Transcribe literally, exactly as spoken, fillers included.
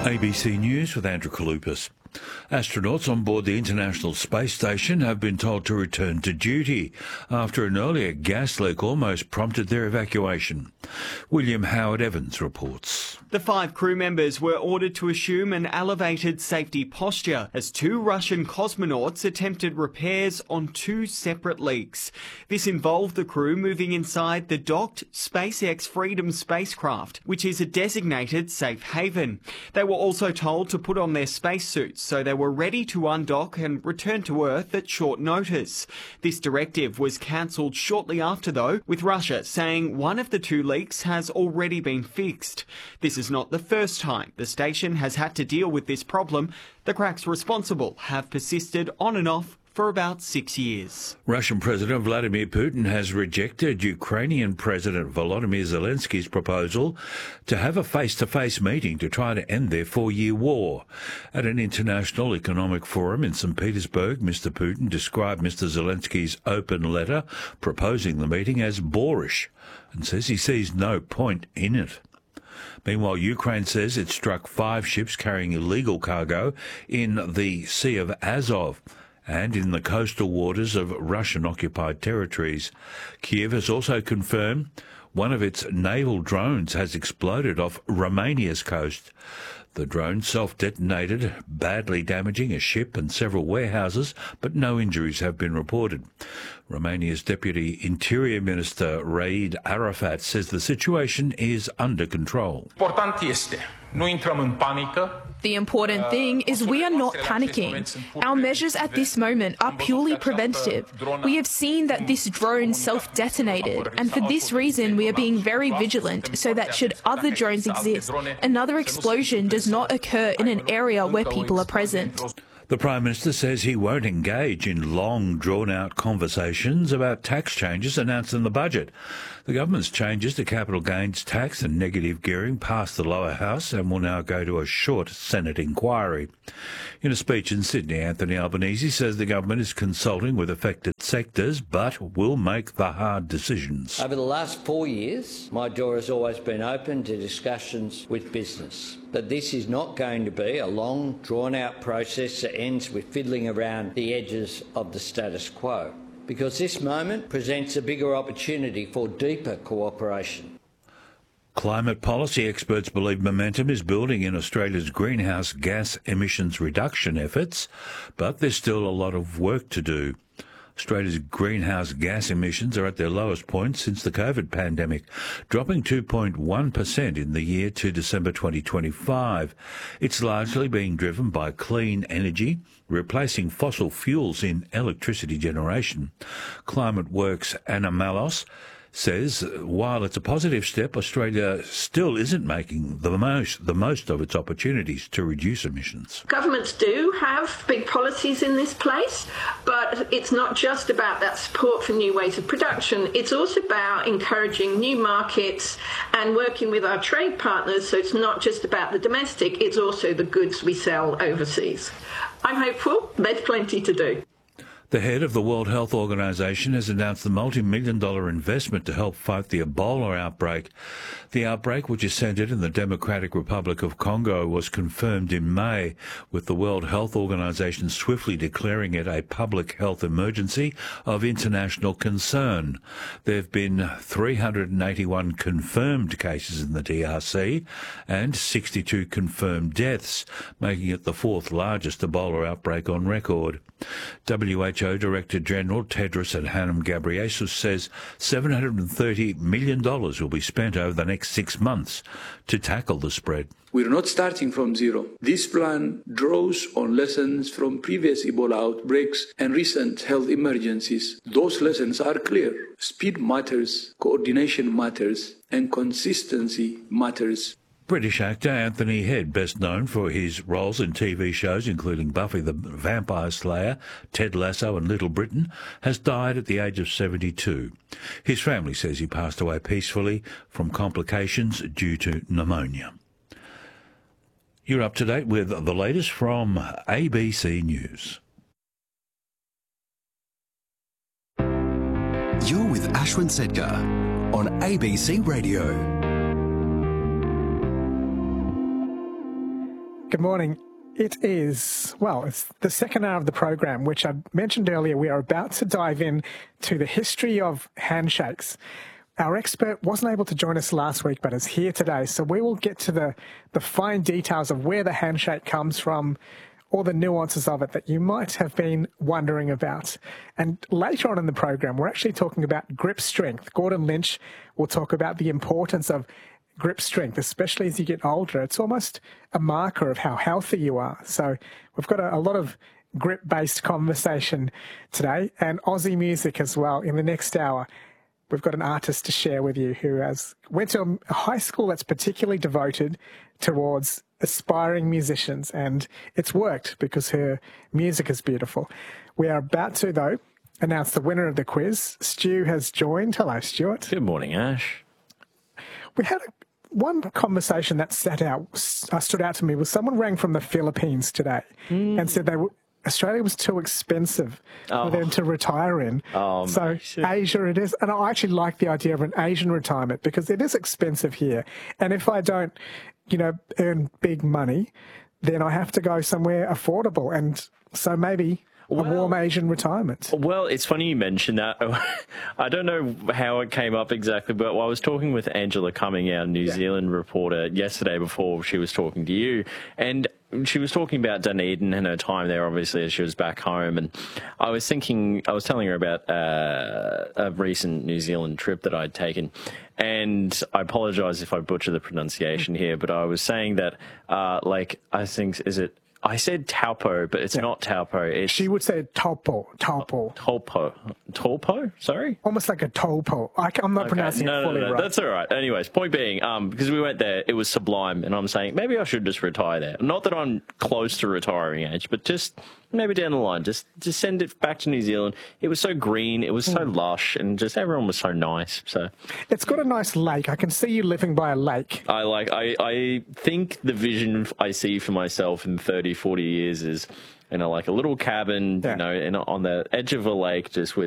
A B C News with Andrew Kalupas. Astronauts on board the International Space Station have been told to return to duty after an earlier gas leak almost prompted their evacuation. William Howard Evans reports. The five crew members were ordered to assume an elevated safety posture as two Russian cosmonauts attempted repairs on two separate leaks. This involved the crew moving inside the docked SpaceX Freedom spacecraft, which is a designated safe haven. They were also told to put on their spacesuits so they were ready to undock and return to Earth at short notice. This directive was cancelled shortly after, though, with Russia saying one of the two leaks has already been fixed. This is not the first time the station has had to deal with this problem. The cracks responsible have persisted on and off for about six years. Russian President Vladimir Putin has rejected Ukrainian President Volodymyr Zelensky's proposal to have a face-to-face meeting to try to end their four-year war. At an international economic forum in Saint Petersburg, Mister Putin described Mister Zelensky's open letter proposing the meeting as boorish and says he sees no point in it. Meanwhile, Ukraine says it struck five ships carrying illegal cargo in the Sea of Azov and in the coastal waters of Russian-occupied territories. Kiev has also confirmed one of its naval drones has exploded off Romania's coast. The drone self-detonated, badly damaging a ship and several warehouses, but no injuries have been reported. Romania's Deputy Interior Minister Raed Arafat says the situation is under control. The important thing is we are not panicking. Our measures at this moment are purely preventative. We have seen that this drone self-detonated, and for this reason we are being very vigilant so that should other drones exist, another explosion does not occur in an area where people are present. The Prime Minister says he won't engage in long, drawn-out conversations about tax changes announced in the budget. The government's changes to capital gains tax and negative gearing passed the lower house and will now go to a short Senate inquiry. In a speech in Sydney, Anthony Albanese says the government is consulting with affected sectors but will make the hard decisions. Over the last four years, my door has always been open to discussions with business. But this is not going to be a long, drawn-out process that ends with fiddling around the edges of the status quo, because this moment presents a bigger opportunity for deeper cooperation. Climate policy experts believe momentum is building in Australia's greenhouse gas emissions reduction efforts, but there's still a lot of work to do. Australia's greenhouse gas emissions are at their lowest point since the COVID pandemic, dropping two point one percent in the year to December twenty twenty-five. It's largely being driven by clean energy, replacing fossil fuels in electricity generation. Climate Works' Anna Malos says while it's a positive step, Australia still isn't making the most the most of its opportunities to reduce emissions. Governments do have big policies in this place, but it's not just about that support for new ways of production. It's also about encouraging new markets and working with our trade partners, so it's not just about the domestic, it's also the goods we sell overseas. I'm hopeful. There's plenty to do. The head of the World Health Organization has announced a multi-million dollar investment to help fight the Ebola outbreak. The outbreak, which is centred in the Democratic Republic of Congo, was confirmed in May, with the World Health Organization swiftly declaring it a public health emergency of international concern. There have been three hundred eighty-one confirmed cases in the D R C and sixty-two confirmed deaths, making it the fourth largest Ebola outbreak on record. W H O Director General Tedros Adhanom Ghebreyesus says seven hundred thirty million dollars will be spent over the next six months to tackle the spread. We're not starting from zero. This plan draws on lessons from previous Ebola outbreaks and recent health emergencies. Those lessons are clear. Speed matters, coordination matters, and consistency matters. British actor Anthony Head, best known for his roles in T V shows including Buffy the Vampire Slayer, Ted Lasso and Little Britain, has died at the age of seventy-two. His family says he passed away peacefully from complications due to pneumonia. You're up to date with the latest from A B C News. You're with Ashwin Sedgar on A B C Radio. Good morning. It is, well, it's the second hour of the program, which I mentioned earlier. We are about to dive in to the history of handshakes. Our expert wasn't able to join us last week, but is here today. So we will get to the, the fine details of where the handshake comes from, all the nuances of it that you might have been wondering about. And later on in the program, we're actually talking about grip strength. Gordon Lynch will talk about the importance of grip strength, especially as you get older. It's almost a marker of how healthy you are. So we've got a, a lot of grip-based conversation today, and Aussie music as well. In the next hour, we've got an artist to share with you who has went to a high school that's particularly devoted towards aspiring musicians, and it's worked because her music is beautiful. We are about to, though, announce the winner of the quiz. Stu has joined. Hello, Stuart. Good morning, Ash. We had a One conversation that sat out, uh, stood out to me was someone rang from the Philippines today mm. and said they w- Australia was too expensive oh. for them to retire in. Oh, so mate. Asia it is. And I actually like the idea of an Asian retirement because it is expensive here. And if I don't, you know, earn big money, then I have to go somewhere affordable. And so maybe Well, a warm Asian retirement. Well, it's funny you mentioned that. I don't know how it came up exactly, but I was talking with Angela Cumming, our New yeah. Zealand reporter, yesterday before she was talking to you, and she was talking about Dunedin and her time there, obviously, as she was back home. And I was thinking, I was telling her about uh, a recent New Zealand trip that I'd taken. And I apologise if I butcher the pronunciation here, but I was saying that, uh, like, I think, is it, I said Taupo, but it's yeah. not Taupo. It's she would say Taupo. Taupo. Taupo. Taupo? Sorry? Almost like a Taupo. I, I'm not okay. pronouncing no, it fully no, no, right. That's all right. Anyways, point being, um, because we went there, it was sublime, and I'm saying maybe I should just retire there. Not that I'm close to retiring age, but just maybe down the line, just just send it back to New Zealand. It was so green, it was so mm. lush, and just everyone was so nice. So it's got a nice lake. I can see you living by a lake. I like. I I think the vision I see for myself in thirty, forty years is, you know, like a little cabin, yeah. you know, in, on the edge of a lake, just with